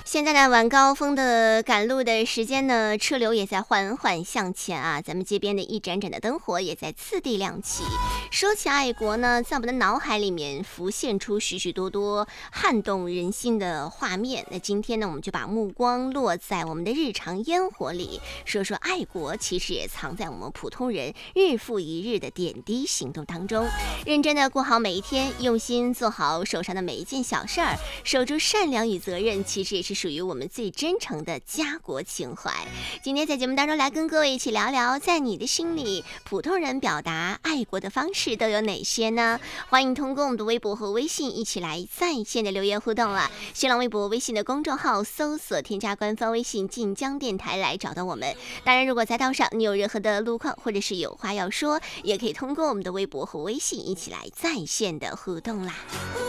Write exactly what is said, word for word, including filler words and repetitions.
现在呢，晚高峰的赶路的时间呢，车流也在缓缓向前啊，咱们街边的一盏盏的灯火也在次第亮起。说起爱国呢，在我们的脑海里面浮现出许许多多撼动人心的画面。那今天呢，我们就把目光落在我们的日常烟火里，说说爱国其实也藏在我们普通人日复一日的点滴行动当中。认真的过好每一天，用心做好手上的每一件小事儿，守住善良与责任，其实也是属于我们最真诚的家国情怀。今天在节目当中来跟各位一起聊聊，在你的心里，普通人表达爱国的方式都有哪些呢？欢迎通过我们的微博和微信一起来在线的留言互动了。新浪微博、微信的公众号搜索添加官方微信晋江电台来找到我们。当然，如果在道上你有任何的路况或者是有话要说，也可以通过我们的微博和微信一起来在线的互动啦。